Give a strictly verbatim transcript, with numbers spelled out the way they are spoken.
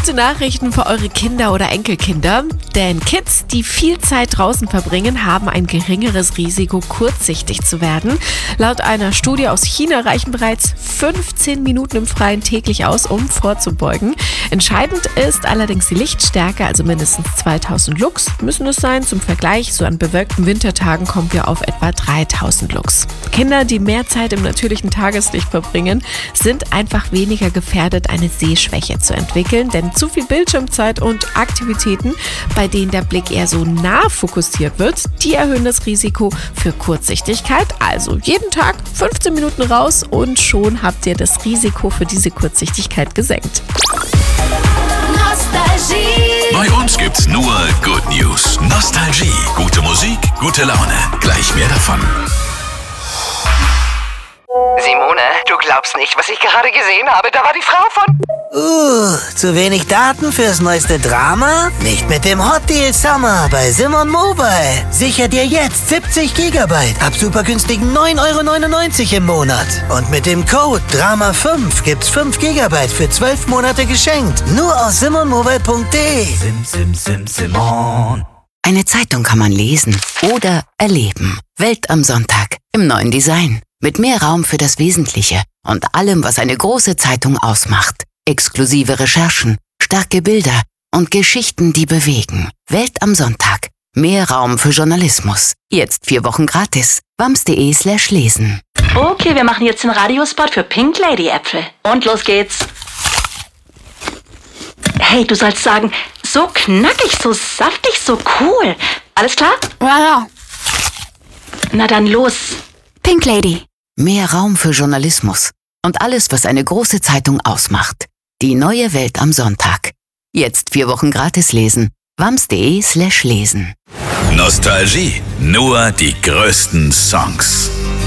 Gute Nachrichten für eure Kinder oder Enkelkinder, denn Kids, die viel Zeit draußen verbringen, haben ein geringeres Risiko, kurzsichtig zu werden. Laut einer Studie aus China reichen bereits fünfzehn Minuten im Freien täglich aus, um vorzubeugen. Entscheidend ist allerdings die Lichtstärke, also mindestens zweitausend Lux müssen es sein. Zum Vergleich, so an bewölkten Wintertagen kommen wir auf etwa dreitausend Lux. Kinder, die mehr Zeit im natürlichen Tageslicht verbringen, sind einfach weniger gefährdet, eine Sehschwäche zu entwickeln, denn zu viel Bildschirmzeit und Aktivitäten, bei denen der Blick eher so nah fokussiert wird, die erhöhen das Risiko für Kurzsichtigkeit. Also jeden Tag fünfzehn Minuten raus und schon habt ihr das Risiko für diese Kurzsichtigkeit gesenkt. Nostalgie. Bei uns gibt's nur Good News. Nostalgie. Gute Musik, gute Laune. Gleich mehr davon. Simone, du glaubst nicht, was ich gerade gesehen habe. Da war die Frau von... Uh, zu wenig Daten fürs neueste Drama? Nicht mit dem Hot Deal Summer bei Simon Mobile. Sicher dir jetzt siebzig Gigabyte ab super günstigen neun Euro neunundneunzig im Monat. Und mit dem Code Drama fünf gibt's fünf Gigabyte für zwölf Monate geschenkt. Nur aus simon mobile punkt de. Sim, sim, sim, Simon. Eine Zeitung kann man lesen oder erleben. Welt am Sonntag im neuen Design. Mit mehr Raum für das Wesentliche und allem, was eine große Zeitung ausmacht. Exklusive Recherchen, starke Bilder und Geschichten, die bewegen. Welt am Sonntag. Mehr Raum für Journalismus. Jetzt vier Wochen gratis. wams.de slash lesen. Okay, wir machen jetzt den Radiospot für Pink Lady Äpfel. Und los geht's. Hey, du sollst sagen, so knackig, so saftig, so cool. Alles klar? Ja, ja. Na dann los. Pink Lady. Mehr Raum für Journalismus und alles, was eine große Zeitung ausmacht. Die neue Welt am Sonntag. Jetzt vier Wochen gratis lesen. wams.de slash lesen. Nostalgie. Nur die größten Songs.